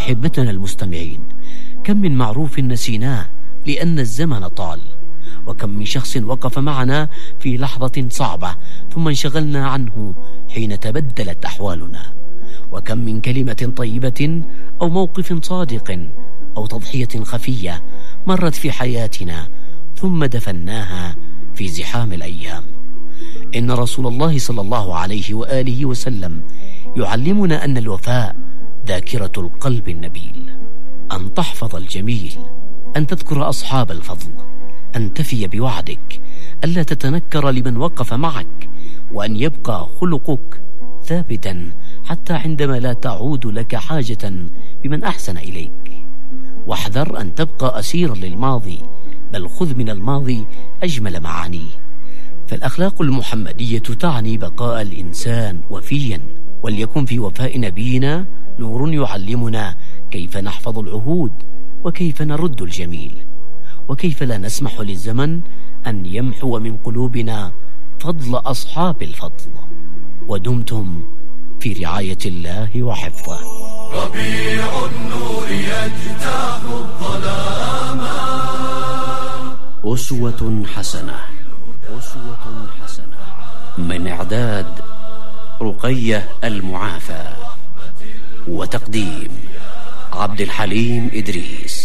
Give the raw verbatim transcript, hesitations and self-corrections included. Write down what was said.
أحبتنا المستمعين، كم من معروف نسيناه لأن الزمن طال، وكم من شخص وقف معنا في لحظة صعبة ثم انشغلنا عنه حين تبدلت أحوالنا، وكم من كلمة طيبة أو موقف صادق أو تضحية خفية مرت في حياتنا ثم دفناها في زحام الأيام. إن رسول الله صلى الله عليه وآله وسلم يعلمنا أن الوفاء ذاكرة القلب النبيل، أن تحفظ الجميل، أن تذكر أصحاب الفضل، أن تفي بوعدك، ألا تتنكر لمن وقف معك، وأن يبقى خلقك ثابتا حتى عندما لا تعود لك حاجة بمن أحسن إليك. واحذر أن تبقى أسيرا للماضي، بل خذ من الماضي أجمل معانيه. فالأخلاق المحمدية تعني بقاء الإنسان وفيا، وليكن في وفاء نبينا نور يعلمنا كيف نحفظ العهود، وكيف نرد الجميل، وكيف لا نسمح للزمن أن يمحو من قلوبنا فضل أصحاب الفضل. ودمتم في رعاية الله وحفظه. ربيع النور يجتاح الظلام. أسوة حسنة. أسوة حسنة من إعداد رقية المعافى، وتقديم عبد الحليم إدريس.